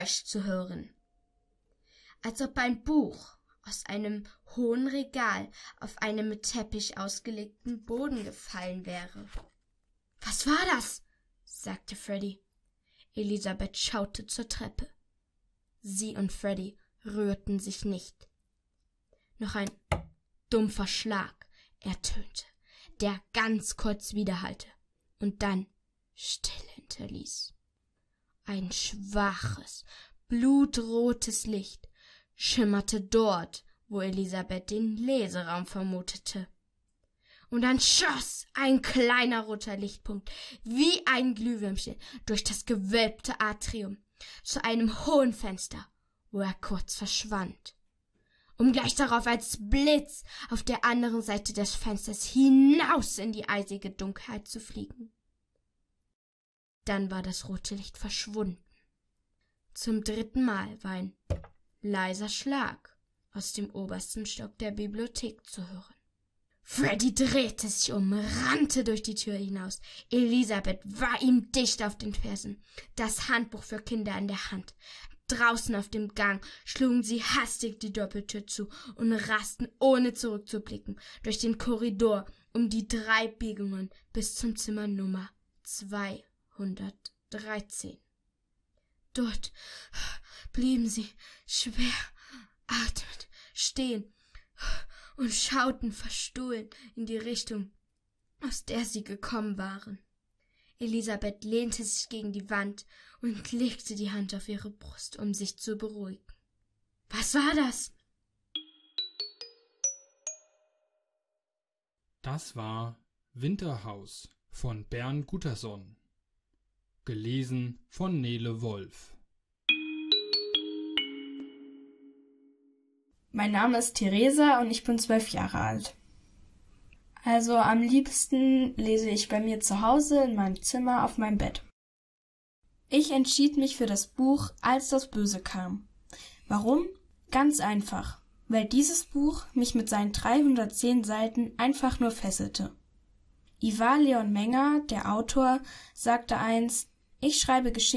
zu hören, als ob ein Buch aus einem hohen Regal auf einen mit Teppich ausgelegten Boden gefallen wäre. »Was war das?« sagte Freddy. Elisabeth schaute zur Treppe. Sie und Freddy rührten sich nicht. Noch ein dumpfer Schlag ertönte, der ganz kurz widerhallte und dann Stille hinterließ. Ein schwaches, blutrotes Licht schimmerte dort, wo Elisabeth den Leseraum vermutete. Und dann schoss ein kleiner roter Lichtpunkt wie ein Glühwürmchen durch das gewölbte Atrium zu einem hohen Fenster, wo er kurz verschwand, um gleich darauf als Blitz auf der anderen Seite des Fensters hinaus in die eisige Dunkelheit zu fliegen. Dann war das rote Licht verschwunden. Zum 3. Mal war ein leiser Schlag aus dem obersten Stock der Bibliothek zu hören. Freddy drehte sich um, rannte durch die Tür hinaus. Elisabeth war ihm dicht auf den Fersen, das Handbuch für Kinder in der Hand. Draußen auf dem Gang schlugen sie hastig die Doppeltür zu und rasten, ohne zurückzublicken, durch den Korridor um die 3 Biegungen bis zum Zimmer Nummer 213. Dort blieben sie schwer atmend stehen und schauten verstohlen in die Richtung, aus der sie gekommen waren. Elisabeth lehnte sich gegen die Wand und legte die Hand auf ihre Brust, um sich zu beruhigen. Was war das? Das war Winterhaus von Bernd Gutterson. Gelesen von Nele Wolf. Mein Name ist Theresa und ich bin 12 Jahre alt. Also am liebsten lese ich bei mir zu Hause in meinem Zimmer auf meinem Bett. Ich entschied mich für das Buch Als das Böse kam. Warum? Ganz einfach, weil dieses Buch mich mit seinen 310 Seiten einfach nur fesselte. Ivar Leon Menger, der Autor, sagte einst: Ich schreibe Geschichten